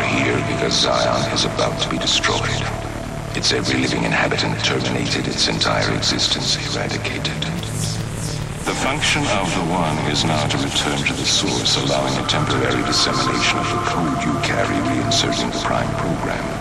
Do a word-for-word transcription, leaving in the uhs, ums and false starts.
here because Zion is about to be destroyed. Its every living inhabitant terminated, its entire existence eradicated. The function of the One is now to return to the source, allowing a temporary dissemination of the code you carry, reinserting the Prime program.